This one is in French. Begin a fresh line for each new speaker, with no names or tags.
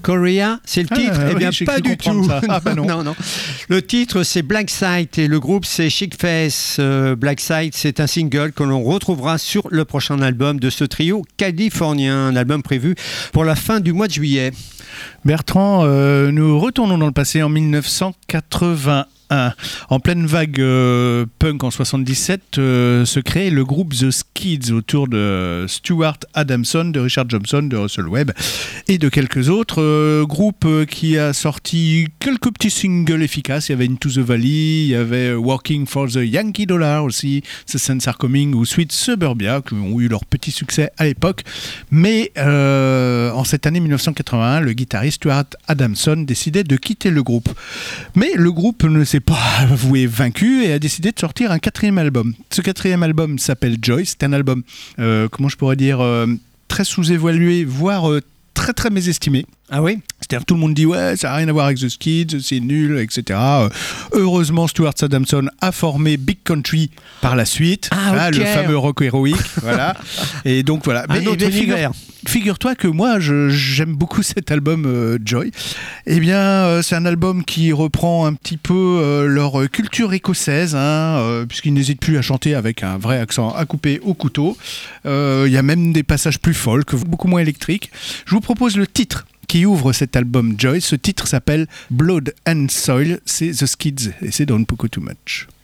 Korea, c'est le titre? Eh bien,
oui,
pas du tout.
Ah, bah non.
Non. Le titre, c'est Black Side et le groupe, c'est Chic Face. Black Side, c'est un single que l'on retrouvera sur le prochain album de ce trio californien, un album prévu pour la fin du mois de juillet.
Bertrand, nous retournons dans le passé en 1981. En pleine vague punk en 77, se crée le groupe The Skids autour de Stuart Adamson, de Richard Johnson, de Russell Webb et de quelques autres. Groupe qui a sorti quelques petits singles efficaces. Il y avait Into the Valley, il y avait Working for the Yankee Dollar aussi, The Saints Are Coming ou Sweet Suburbia qui ont eu leur petit succès à l'époque. Mais en cette année 1981, le guitariste Stuart Adamson décidait de quitter le groupe. Mais le groupe ne s'est pas avoué vaincu et a décidé de sortir un 4e album. Ce 4e album s'appelle Joy. C'est un album, comment je pourrais dire, très sous-évalué, voire très très mésestimé.
Ah oui?
C'est-à-dire tout le monde dit ouais, ça n'a rien à voir avec The Skids, c'est nul, etc. Heureusement, Stuart Adamson a formé Big Country par la suite, le fameux rock héroïque, voilà. Et donc voilà.
Un autre univers.
Figure-toi que moi, j'aime beaucoup cet album Joy. Eh bien, c'est un album qui reprend un petit peu leur culture écossaise, puisqu'ils n'hésitent plus à chanter avec un vrai accent à couper au couteau. Il y a même des passages plus folk, beaucoup moins électriques. Je vous propose le titre qui ouvre cet album Joy. Ce titre s'appelle Blood and Soil. C'est The Skids et c'est Don't Poco Too Much.